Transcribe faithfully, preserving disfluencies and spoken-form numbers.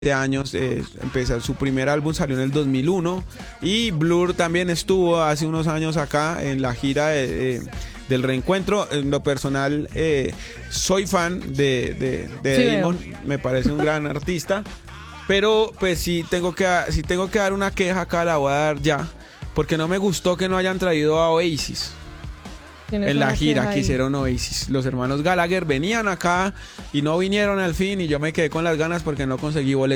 años, eh, empezó, su primer álbum salió en el dos mil uno y Blur también estuvo hace unos años acá en la gira de, de, del reencuentro. En lo personal, eh, soy fan de, de, de Sí, Damon, me parece un gran artista, pero pues sí tengo que, si tengo que dar una queja acá, la voy a dar ya, porque no me gustó que no hayan traído a Oasis en la gira que hicieron Oasis. Los hermanos Gallagher venían acá y no vinieron al fin, y yo me quedé con las ganas porque no conseguí boletos.